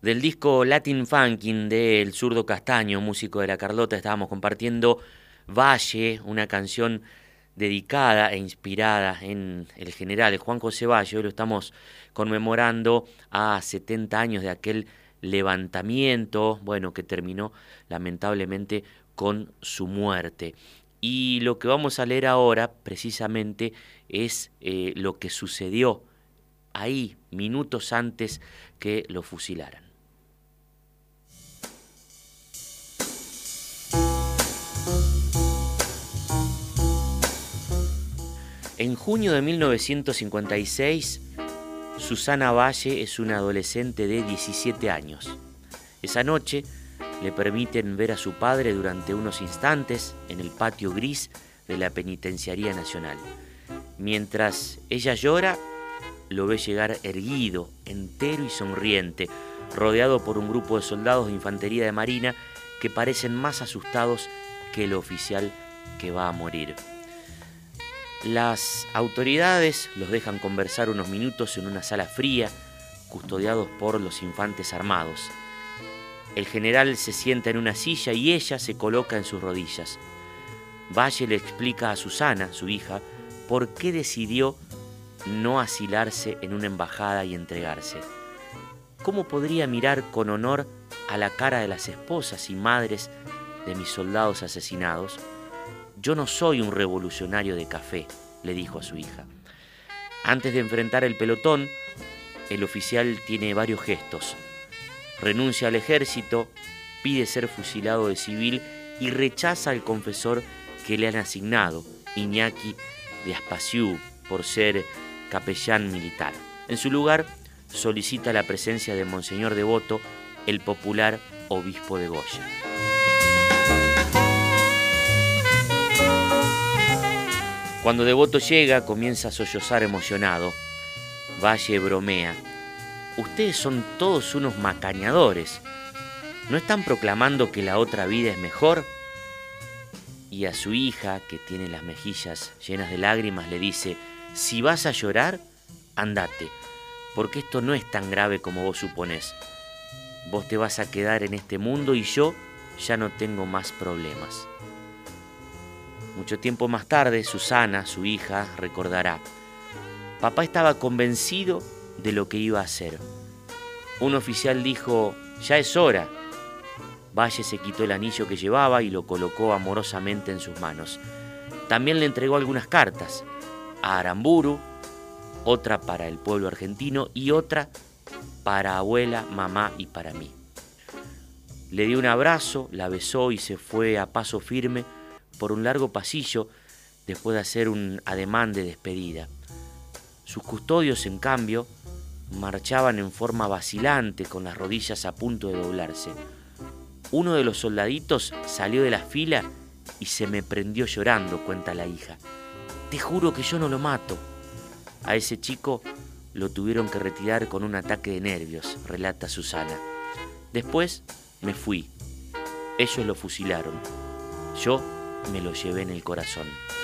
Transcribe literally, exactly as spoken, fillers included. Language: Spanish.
Del disco Latin Funkin' del Zurdo Castaño, músico de La Carlota, estábamos compartiendo Valle, una canción dedicada e inspirada en el general Juan José Valle. Hoy lo estamos conmemorando a setenta años de aquel levantamiento, bueno, que terminó lamentablemente con su muerte. Y lo que vamos a leer ahora precisamente es eh, lo que sucedió ahí, minutos antes que lo fusilaran. En junio de mil novecientos cincuenta y seis, Susana Valle es una adolescente de diecisiete años. Esa noche le permiten ver a su padre durante unos instantes en el patio gris de la Penitenciaría Nacional. Mientras ella llora, lo ve llegar erguido, entero y sonriente, rodeado por un grupo de soldados de infantería de marina que parecen más asustados que el oficial que va a morir. Las autoridades los dejan conversar unos minutos en una sala fría, custodiados por los infantes armados. El general se sienta en una silla y ella se coloca en sus rodillas. Valle le explica a Susana, su hija, por qué decidió no asilarse en una embajada y entregarse. ¿Cómo podría mirar con honor a la cara de las esposas y madres de mis soldados asesinados? Yo no soy un revolucionario de café, le dijo a su hija. Antes de enfrentar el pelotón, el oficial tiene varios gestos. Renuncia al ejército, pide ser fusilado de civil y rechaza al confesor que le han asignado, Iñaki de Aspasiú, por ser capellán militar. En su lugar, solicita la presencia de Monseñor Devoto, el popular obispo de Goya. Cuando Devoto llega, comienza a sollozar emocionado. Valle bromea. Ustedes son todos unos macañadores. ¿No están proclamando que la otra vida es mejor? Y a su hija, que tiene las mejillas llenas de lágrimas, le dice: si vas a llorar, andate, porque esto no es tan grave como vos suponés. Vos te vas a quedar en este mundo y yo ya no tengo más problemas. Mucho tiempo más tarde, Susana, su hija, recordará: papá estaba convencido de lo que iba a hacer. Un oficial dijo: ya es hora. Valle se quitó el anillo que llevaba y lo colocó amorosamente en sus manos. También le entregó algunas cartas, a Aramburu, otra para el pueblo argentino y otra para abuela, mamá y para mí. Le dio un abrazo, la besó y se fue a paso firme por un largo pasillo después de hacer un ademán de despedida. Sus custodios, en cambio, marchaban en forma vacilante con las rodillas a punto de doblarse. Uno de los soldaditos salió de la fila y se me prendió llorando, cuenta la hija. Te juro que yo no lo mato. A ese chico lo tuvieron que retirar con un ataque de nervios, relata Susana. Después me fui. Ellos lo fusilaron. Yo me lo llevé en el corazón.